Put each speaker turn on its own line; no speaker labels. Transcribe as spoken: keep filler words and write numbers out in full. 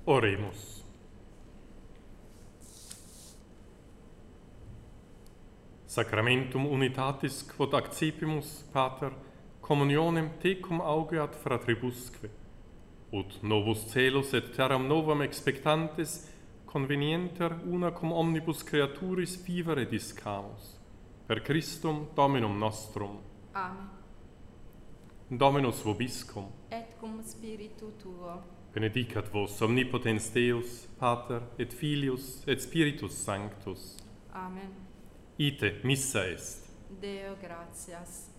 Oremus. Sacramentum unitatis quod accipimus, Pater, communionem tecum augeat fratribusque, ut novus celus et terram novam expectantes convenienter una cum omnibus creaturis vivere discamus. Per Christum Dominum nostrum.
Amen.
Dominus vobiscum.
Et cum spiritu tuo.
Benedicat vos omnipotens Deus, Pater, et Filius, et Spiritus Sanctus.
Amen.
Ite missa est.
Deo gratias.